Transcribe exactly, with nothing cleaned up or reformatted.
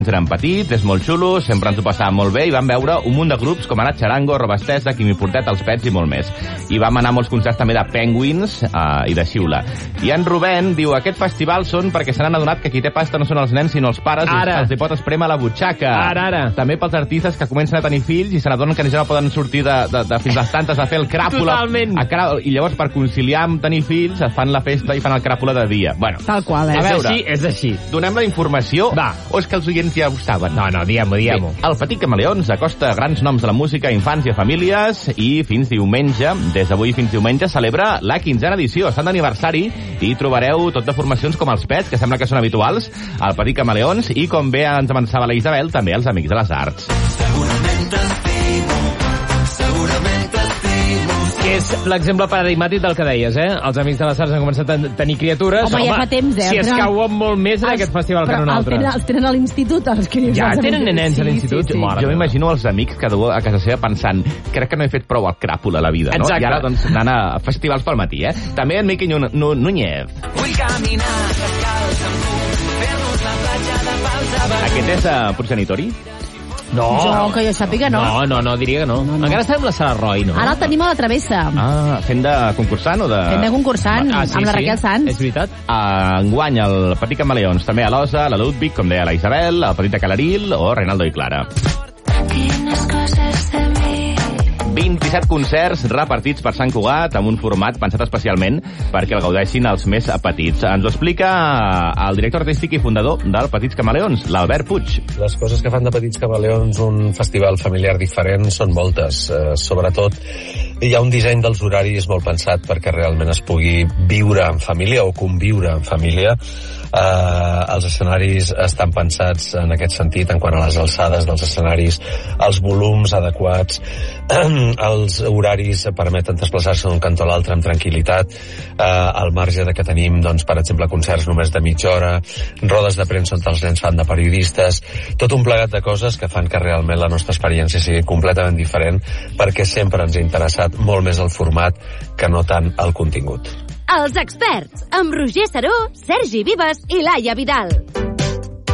Eren petits, és molt xulo, sempre ens ho passàvem molt bé i vam veure un munt de grups com ara Charango, Robastesa, Quimi Portet, Els Pets i molt més. I vam anar a molts concerts també de Penguins uh, i de Xiula. I en Rubén diu, aquest festival són perquè se n'han adonat que qui té pasta no són els nens sinó els pares ara. I els hi pot esprema la butxaca. Ara, ara. També pels artistes que comencen a tenir fills i se n'adonen que ja no poden sortir de, de, de fins a les tantes a fer el cràpula. Totalment. A crà... I llavors per conciliar amb tenir fills es fan la festa i fan el cràpula de dia. Bueno, tal qual, eh? A veure, és així, és així. Donem la informació Va. O és que els oients ja ho saben? No, no, diguem-ho, diguem-ho. El Petit Camaleons acosta grans noms de la música a infants i a famílies i fins diumenge, des d'avui fins diumenge, celebra la quinzena edició. Estan d'aniversari i trobareu tot de formacions com els Pets, que sembla que són habituals, el Petit Camaleons i, com bé ens avançava la Isabel, també els Amics de les Arts. Segurament t'estimo, segurament t'estimo. Que és l'exemple paradigmàtic del que deies, eh? Els Amics de les Arts han començat a tenir criatures. Home, ja fa temps, eh? Si es cauen molt més en aquest festival que en un altre. Però els tenen a l'institut, els crios. Ja tenen nens a l'institut. Sí, sí, sí. Jo m'imagino els amics cada un a casa seva pensant crec que no he fet prou el cràpula a la vida, no? Exacte. I ara doncs anant a festivals pel matí, eh? També en Miqui Núñez. Vull caminar descalç amb tu, fer-nos la platja de Falsa. Aquest és uh, progenitori? No. Jo, que jo sàpiga, no. No, no, no, diria que no. no, no. Encara estem amb la Sara Roy, no? Ara el tenim a la travessa. Ah, fent de concursant o de... Fent de concursant, ah, sí, amb la sí. Raquel Sanz. És veritat. Uh, enguany el Petit Camaleons, també a l'Osa, la Ludwig, com deia la Isabel, el Petit de Calaril o Reinaldo i Clara. Quines coses de mi. vint-i-set concerts repartits per Sant Cugat amb un format pensat especialment perquè el gaudeixin els més petits. Ens ho explica el director artístic i fundador del Petits Camaleons, l'Albert Puig. Les coses que fan de Petits Camaleons un festival familiar diferent són moltes. Eh, sobretot hi ha un disseny dels horaris molt pensat perquè realment es pugui viure en família o conviure en família. Eh, els escenaris estan pensats en aquest sentit, en quant a les alçades dels escenaris, els volums adequats, els horaris permeten desplaçar-se d'un cantó a l'altre amb tranquil·litat, eh, al marge de que tenim, doncs, per exemple, concerts només de mitja hora, rodes de premsa on els nens fan de periodistes, tot un plegat de coses que fan que realment la nostra experiència sigui completament diferent, perquè sempre ens ha interessat molt més el format que no tant el contingut. Els experts, amb Roger Saró, Sergi Vives i Laia Vidal.